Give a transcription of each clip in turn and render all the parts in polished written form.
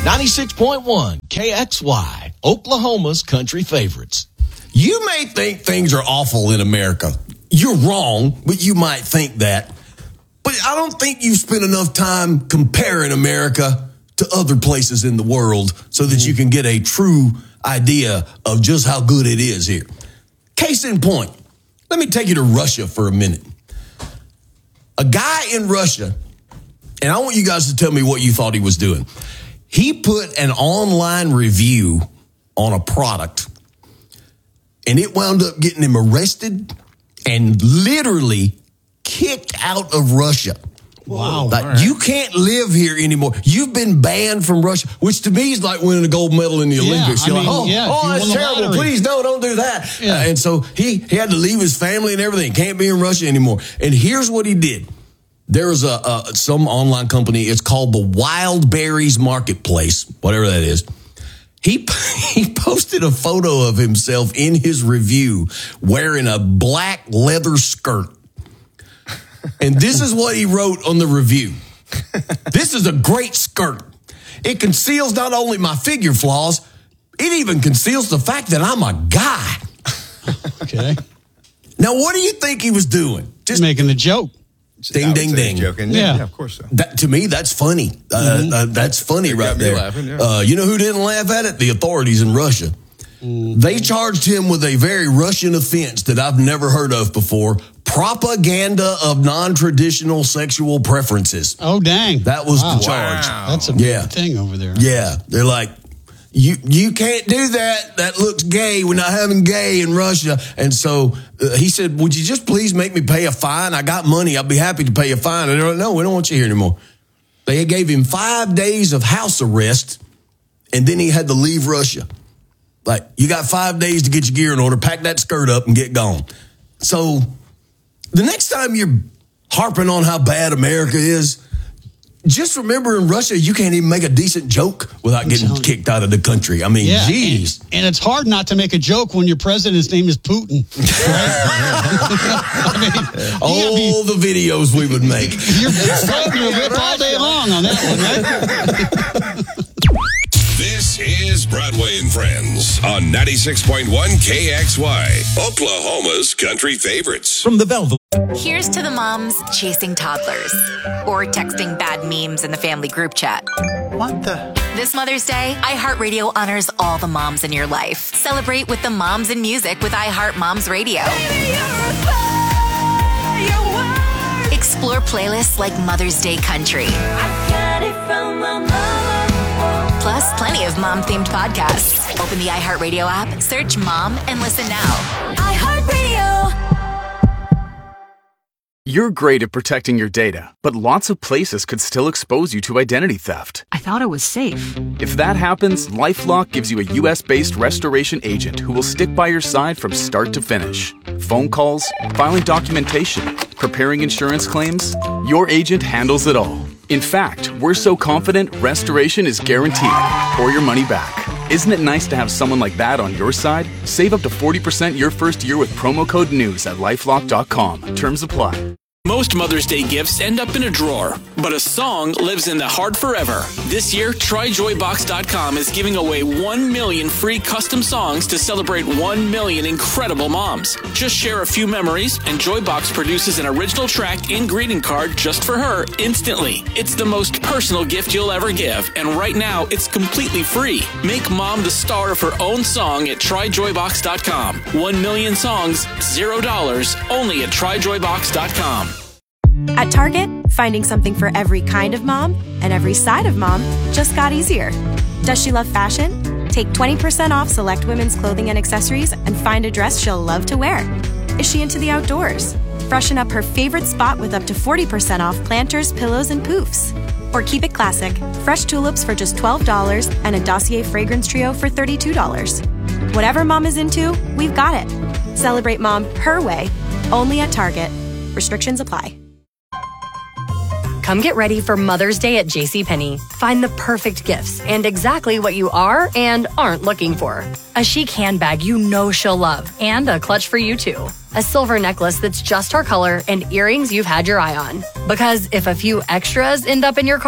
96.1 KXY, Oklahoma's country favorites. You may think things are awful in America. You're wrong, but you might think that. But I don't think you've spent enough time comparing America to other places in the world so that you can get a true idea of just how good it is here. Case in point, let me take you to Russia for a minute. A guy in Russia, and I want you guys to tell me what you thought he was doing. He put an online review on a product, and it wound up getting him arrested and literally kicked out of Russia. Wow. Like, right. You can't live here anymore. You've been banned from Russia, which to me is like winning a gold medal in the Olympics. You're that's terrible. Please, don't do that. Yeah. And so he had to leave his family and everything. Can't be in Russia anymore. And here's what he did. There was some online company. It's called the Wild Berries Marketplace, whatever that is. He posted a photo of himself in his review wearing a black leather skirt. And this is what he wrote on the review. This is a great skirt. It conceals not only my figure flaws, it even conceals the fact that I'm a guy. Okay. Now, what do you think he was doing? Just making a joke. Ding, ding, ding. Joking. Yeah, of course so. To me, that's funny. That's funny right there. Laughing, yeah. You know who didn't laugh at it? The authorities in Russia. They charged him with a very Russian offense that I've never heard of before. Propaganda of non-traditional sexual preferences. Oh, dang. That was the charge. Wow. That's a big thing over there. Yeah. They're like, you can't do that. That looks gay. We're not having gay in Russia. And so he said, would you just please make me pay a fine? I got money. I'll be happy to pay a fine. And they're like, no, we don't want you here anymore. They gave him 5 days of house arrest, and then he had to leave Russia. Like, you got 5 days to get your gear in order, pack that skirt up, and get gone. So the next time you're harping on how bad America is, just remember in Russia, you can't even make a decent joke without getting kicked out of the country. I mean, geez. And it's hard not to make a joke when your president's name is Putin. Right? The videos we would make. You're fighting your whip all day long on that one, right? This is Broadway and Friends on 96.1 KXY, Oklahoma's country favorites. From the Velvet. Here's to the moms chasing toddlers or texting bad memes in the family group chat. What the? This Mother's Day, iHeartRadio honors all the moms in your life. Celebrate with the moms in music with iHeart Moms Radio. Explore playlists like Mother's Day Country. I got it from my mama. Plus, plenty of mom-themed podcasts. Open the iHeartRadio app, search Mom, and listen now. iHeartRadio. You're great at protecting your data, but lots of places could still expose you to identity theft. I thought it was safe. If that happens, LifeLock gives you a U.S.-based restoration agent who will stick by your side from start to finish. Phone calls, filing documentation, preparing insurance claims, your agent handles it all. In fact, we're so confident restoration is guaranteed or your money back. Isn't it nice to have someone like that on your side? Save up to 40% your first year with promo code NEWS at LifeLock.com. Terms apply. Most Mother's Day gifts end up in a drawer, but a song lives in the heart forever. This year, TryJoyBox.com is giving away 1 million free custom songs to celebrate 1 million incredible moms. Just share a few memories, and Joybox produces an original track and greeting card just for her instantly. It's the most personal gift you'll ever give, and right now, it's completely free. Make mom the star of her own song at TryJoyBox.com. 1 million songs, $0, only at TryJoyBox.com. At Target, finding something for every kind of mom and every side of mom just got easier. Does she love fashion? Take 20% off select women's clothing and accessories and find a dress she'll love to wear. Is she into the outdoors? Freshen up her favorite spot with up to 40% off planters, pillows, and poofs. Or keep it classic, fresh tulips for just $12 and a Dossier fragrance trio for $32. Whatever mom is into, we've got it. Celebrate mom her way, only at Target. Restrictions apply. Come get ready for Mother's Day at JCPenney. Find the perfect gifts and exactly what you are and aren't looking for. A chic handbag you know she'll love and a clutch for you too. A silver necklace that's just her color and earrings you've had your eye on. Because if a few extras end up in your cart,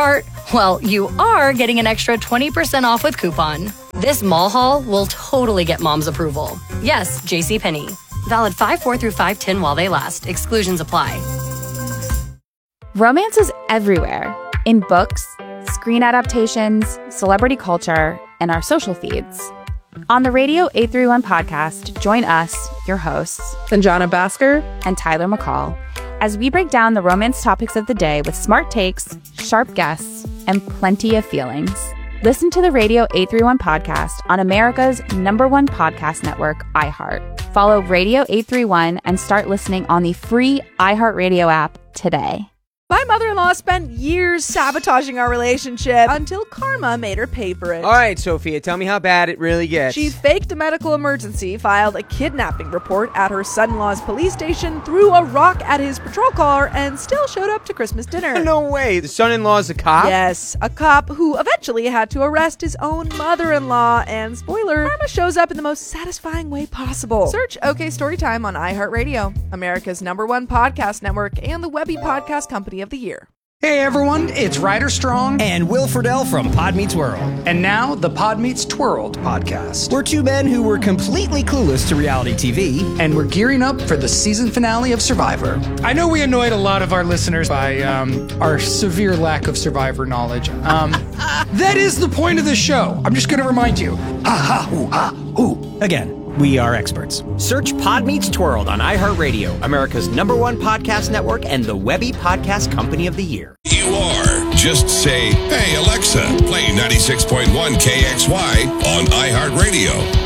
Well, you are getting an extra 20% off with coupon. This mall haul will totally get mom's approval. Yes, JCPenney. Valid 5/4 through 5/10 while they last. Exclusions apply. Romance is everywhere. In books, screen adaptations, celebrity culture, and our social feeds. On the Radio 831 podcast, join us, your hosts, Sanjana Bhaskar and Tyler McCall, as we break down the romance topics of the day with smart takes, sharp guests, and plenty of feelings. Listen to the Radio 831 podcast on America's #1 podcast network, iHeart. Follow Radio 831 and start listening on the free iHeartRadio app today. My mother-in-law spent years sabotaging our relationship until karma made her pay for it. All right, Sophia, tell me how bad it really gets. She faked a medical emergency, filed a kidnapping report at her son-in-law's police station, threw a rock at his patrol car, and still showed up to Christmas dinner. No way. The son-in-law's a cop? Yes, a cop who eventually had to arrest his own mother-in-law. And spoiler, karma shows up in the most satisfying way possible. Search OK Storytime on iHeartRadio, America's #1 podcast network, and the Webby Podcast Company of the Year. Hey everyone, it's Ryder Strong and Will Friedle from Pod Meets World. And now the Pod Meets Twirled podcast. We're two men who were completely clueless to reality TV. And we're gearing up for the season finale of Survivor. I know we annoyed a lot of our listeners by our severe lack of Survivor knowledge. That is the point of the show. I'm just going to remind you. Again, we are experts. Search Pod Meets Twirled on iHeartRadio, America's #1 podcast network, and the Webby Podcast Company of the Year. You are. Just say, hey, Alexa, play 96.1 KXY on iHeartRadio.